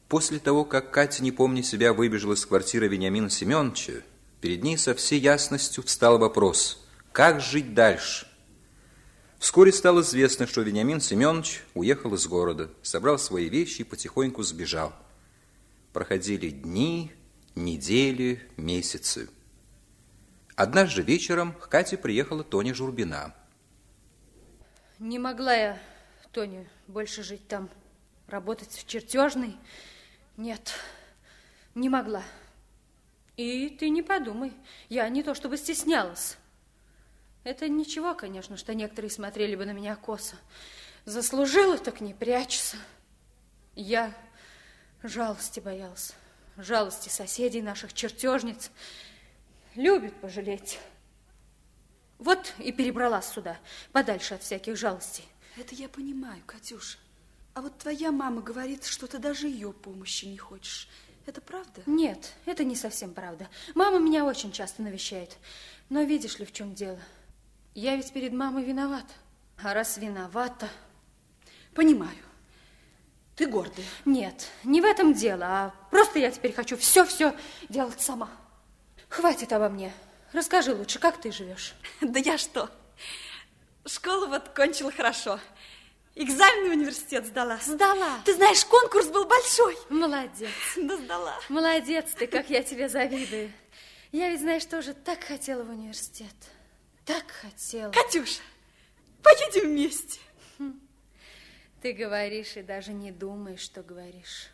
После того, как Катя, не помня себя, выбежала из квартиры Вениамина Семеновича, перед ней со всей ясностью встал вопрос, как жить дальше. Вскоре стало известно, что Вениамин Семенович уехал из города, собрал свои вещи и потихоньку сбежал. Проходили дни, недели, месяцы. Однажды вечером к Кате приехала Тоня Журбина. Не могла я, Тоня, больше жить там, работать в чертежной. Нет, не могла. И ты не подумай, я не то чтобы стеснялась. Это ничего, конечно, что некоторые смотрели бы на меня косо. Заслужила, так не прячься. Я жалости боялась, жалости соседей наших, чертежниц. Любят пожалеть. Вот и перебралась сюда, подальше от всяких жалостей. Это я понимаю, Катюша. А вот твоя мама говорит, что ты даже ее помощи не хочешь. Это правда? Нет, это не совсем правда. Мама меня очень часто навещает. Но видишь ли, в чем дело? Я ведь перед мамой виновата. А раз виновата... Понимаю. Ты гордая. Нет, не в этом дело, а просто я теперь хочу все делать сама. Хватит обо мне. Расскажи лучше, как ты живешь? Да я что? Школу вот кончила хорошо. Экзамен в университет сдала. Сдала. Ты знаешь, конкурс был большой. Молодец. Да сдала. Молодец ты, как я тебе завидую. Я ведь, знаешь, тоже так хотела в университет. Так хотела. Катюша, поедем вместе. Ты говоришь и даже не думаешь, что говоришь.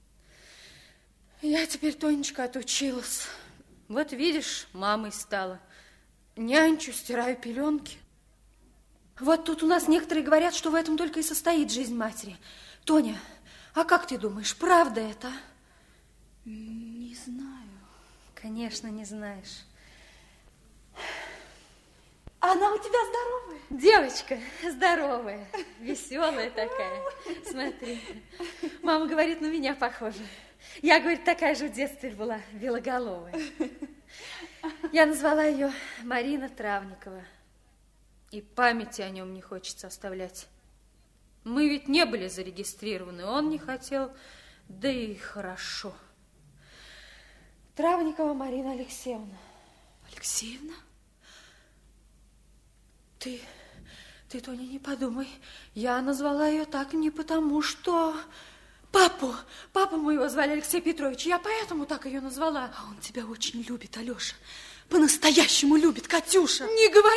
Я теперь, Тонечка, отучилась. Вот видишь, мамой стала. Нянчу, стираю пеленки. Вот тут у нас некоторые говорят, что в этом только и состоит жизнь матери. Тоня, а как ты думаешь, правда это? Не знаю. Конечно, не знаешь. Она у тебя здоровая? Девочка здоровая, веселая такая. Смотри, мама говорит, на меня похожа. Я, говорит, такая же в детстве была, белоголовая. Я назвала ее Марина Травникова. И памяти о нем не хочется оставлять. Мы ведь не были зарегистрированы, он не хотел, да и хорошо. Травникова Марина Алексеевна. Алексеевна? Ты, Тоня, не подумай. Я назвала ее так не потому, что... Папу моего звали Алексей Петрович, я поэтому так ее назвала. А он тебя очень любит, Алеша. По-настоящему любит, Катюша.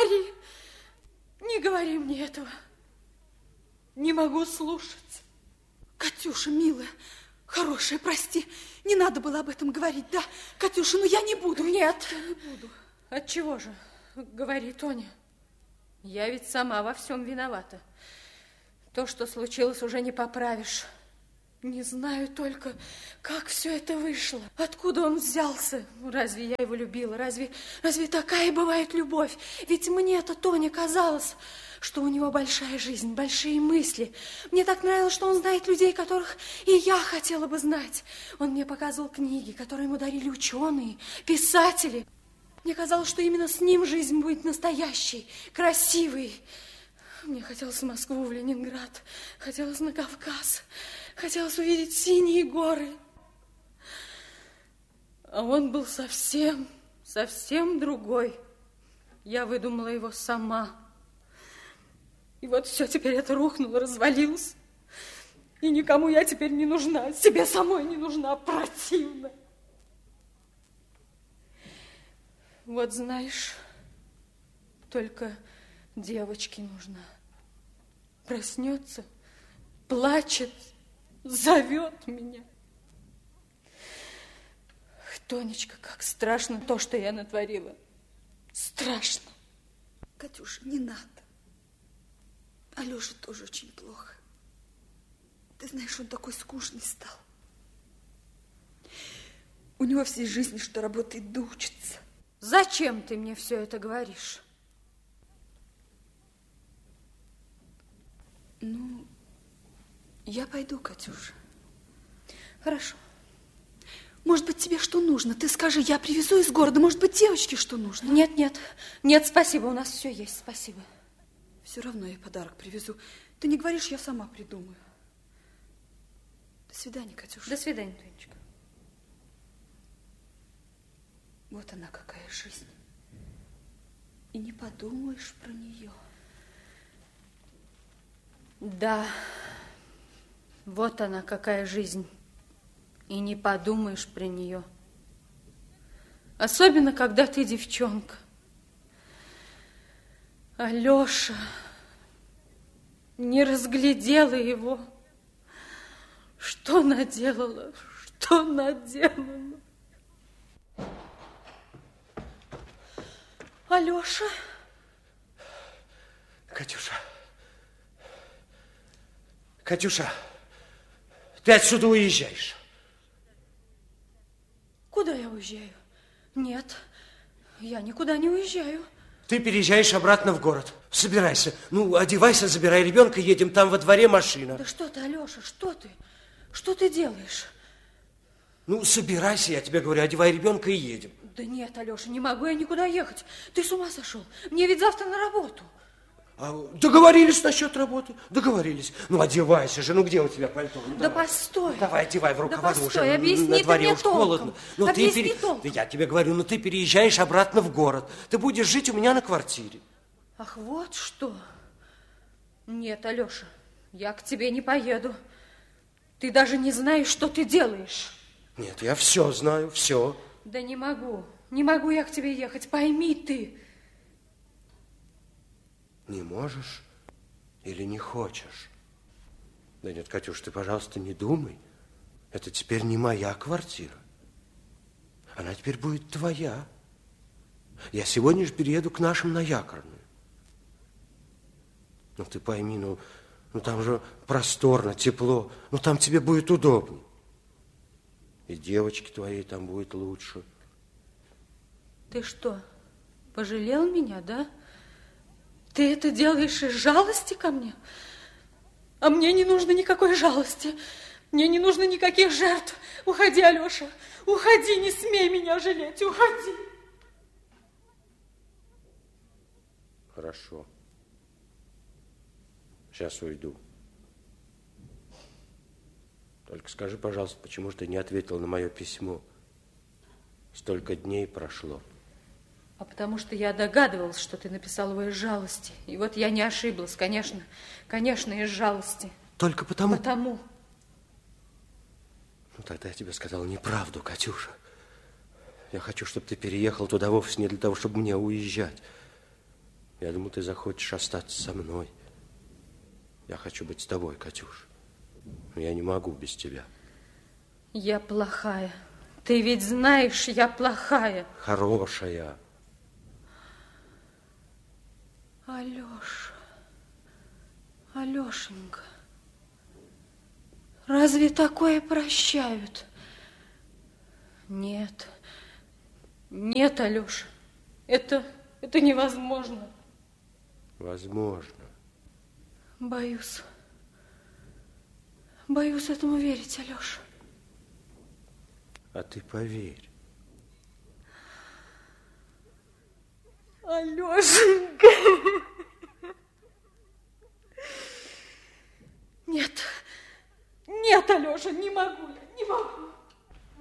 Не говори мне этого. Не могу слушать. Катюша, милая, хорошая, прости. Не надо было об этом говорить, да? Катюша, ну я не буду. Нет. Я не буду. Отчего же? Говори, Тоня. Я ведь сама во всем виновата. То, что случилось, уже не поправишь. Не знаю только, как все это вышло. Откуда он взялся? Разве я его любила? Разве такая бывает любовь? Ведь мне-то, Тоня, казалось, что у него большая жизнь, большие мысли. Мне так нравилось, что он знает людей, которых и я хотела бы знать. Он мне показывал книги, которые ему дарили ученые, писатели. Мне казалось, что именно с ним жизнь будет настоящей, красивой. Мне хотелось в Москву, в Ленинград, хотелось на Кавказ, хотелось увидеть синие горы. А он был совсем другой. Я выдумала его сама. И вот все теперь это рухнуло, развалилось. И никому я теперь не нужна, себе самой не нужна, противно. Вот знаешь, только девочке нужна. Проснется, плачет, зовет меня. Тонечка, как страшно то, что я натворила. Страшно. Катюша, не надо. Алёша тоже очень плохо. Ты знаешь, он такой скучный стал. У него всей жизни, что работает да учится. Зачем ты мне все это говоришь? Ну, я пойду, Катюша. Хорошо. Может быть, тебе что нужно? Ты скажи, я привезу из города. Может быть, девочке что нужно? Нет, спасибо, у нас все есть, спасибо. Все равно я подарок привезу. Ты не говоришь, я сама придумаю. Ты свидания, Катюша. До свидания, Тонечка. Вот она какая жизнь. И не подумаешь про нее. Да, вот она какая жизнь. И не подумаешь про нее. Особенно, когда ты девчонка. Алёша, не разглядела его. Что наделала? Что наделала? Алёша? Катюша. Катюша, ты отсюда уезжаешь. Куда я уезжаю? Нет, я никуда не уезжаю. Ты переезжаешь обратно в город. Собирайся. Ну, одевайся, забирай ребенка, едем, там во дворе машина. Да что ты, Алёша, что ты? Что ты делаешь? Ну, собирайся, я тебе говорю, одевай ребенка и едем. Да нет, Алёша, не могу я никуда ехать. Ты с ума сошел? Мне ведь завтра на работу. Договорились насчет работы? Договорились. Ну, одевайся же, ну где у тебя пальто? Ну, да давай. постой. Давай, одевай в рукава, да уже постой, объясни на дворе мне уж толком. холодно. Ну, объясни толком. Да я тебе говорю, ну ты переезжаешь обратно в город. Ты будешь жить у меня на квартире. Ах, вот что. Нет, Алёша, я к тебе не поеду. Ты даже не знаешь, что ты делаешь. Нет, я все знаю, все. Да не могу я к тебе ехать, пойми ты. Не можешь или не хочешь? Да нет, Катюш, ты, пожалуйста, не думай. Это теперь не моя квартира. Она теперь будет твоя. Я сегодня же перееду к нашим на Якорную. Ну, ты пойми, ну там же просторно, тепло. Ну, там тебе будет удобно. И девочке твоей там будет лучше. Ты что, пожалел меня, да? Ты это делаешь из жалости ко мне? А мне не нужно никакой жалости. Мне не нужно никаких жертв. Уходи, Алёша. Уходи, не смей меня жалеть. Уходи. Хорошо. Сейчас уйду. Только скажи, пожалуйста, почему же ты не ответил на мое письмо? Столько дней прошло. А потому что я догадывалась, что ты написал его из жалости. И вот я не ошиблась, конечно. Конечно, из жалости. Только потому? Потому. Ну, тогда я тебе сказал неправду, Катюша. Я хочу, чтобы ты переехал туда вовсе не для того, чтобы мне уезжать. Я думаю, ты захочешь остаться со мной. Я хочу быть с тобой, Катюша. Но я не могу без тебя. Я плохая. Ты ведь знаешь, я плохая. Хорошая. Алёша, Алёшенька, разве такое прощают? Нет, нет, Алёша, это невозможно. Возможно. Боюсь этому верить, Алёша. А ты поверь. Алёшенька.